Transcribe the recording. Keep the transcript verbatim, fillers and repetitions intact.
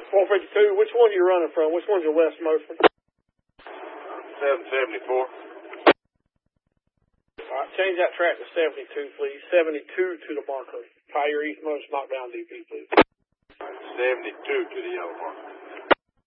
four fifty-two, which one are you running from? Which one's your westmost one? seven seventy-four. All right, change that track to seventy-two, please. seventy-two to the marker. Tie your eastmost knockdown D P, please. seventy-two to the yellow marker.